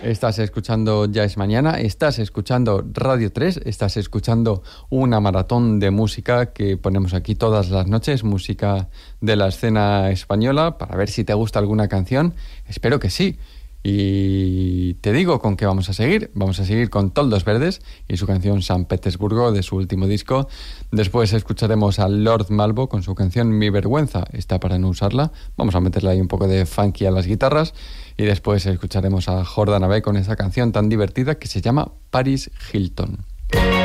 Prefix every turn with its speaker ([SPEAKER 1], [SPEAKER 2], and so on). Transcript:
[SPEAKER 1] Estás escuchando Ya es Mañana, estás escuchando Radio 3, estás escuchando una maratón de música que ponemos aquí todas las noches, música de la escena española, para ver si te gusta alguna canción. Espero que sí. Y te digo con qué vamos a seguir. Vamos a seguir con Toldos Verdes y su canción San Petersburgo de su último disco. Después escucharemos a Lord Malvo con su canción Mi Vergüenza, está para no usarla. Vamos a meterle ahí un poco de funky a las guitarras. Y después escucharemos a Jordana B con esa canción tan divertida que se llama Paris Hilton.